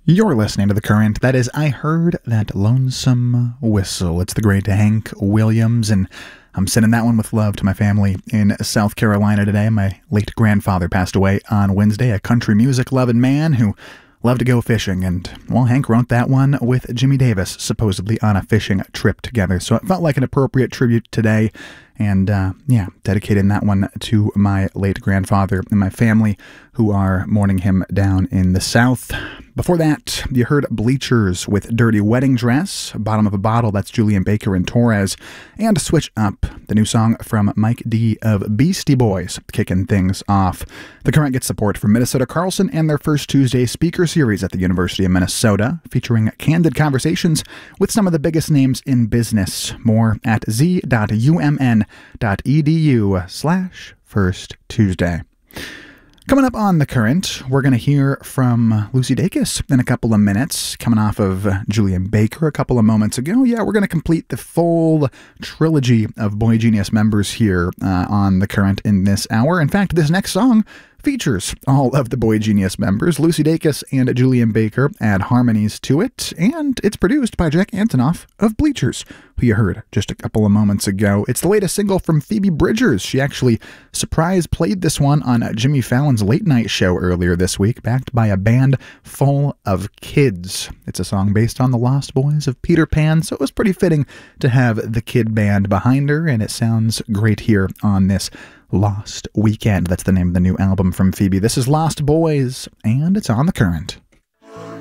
You're listening to The Current. That is, I Heard That Lonesome Whistle. It's the great Hank Williams, and I'm sending that one with love to my family in South Carolina today. My late grandfather passed away on Wednesday, a country music-loving man who loved to go fishing, and, well, Hank wrote that one with Jimmy Davis, supposedly on a fishing trip together, so it felt like an appropriate tribute today, and, dedicating that one to my late grandfather and my family who are mourning him down in the South. Before that, you heard Bleachers with Dirty Wedding Dress, Bottom of a Bottle, that's Julian Baker and Torres, and Switch Up, the new song from Mike D of Beastie Boys, kicking things off. The Current gets support from Minnesota Carlson and their first Tuesday speaker series at the University of Minnesota, featuring candid conversations with some of the biggest names in business. More at z.umn.edu/First Tuesday. Coming up on The Current, we're going to hear from Lucy Dacus in a couple of minutes, coming off of Julian Baker a couple of moments ago. Yeah, we're going to complete the full trilogy of Boy Genius members here on The Current in this hour. In fact, this next song features all of the Boy Genius members. Lucy Dacus and Julian Baker add harmonies to it, and it's produced by Jack Antonoff of Bleachers, who you heard just a couple of moments ago. It's the latest single from Phoebe Bridgers. She actually surprise played this one on Jimmy Fallon's late night show earlier this week, backed by a band full of kids. It's a song based on the Lost Boys of Peter Pan, so it was pretty fitting to have the kid band behind her, and it sounds great here on this Lost Weekend. That's the name of the new album from Phoebe. This is Lost Boys, and it's on The Current.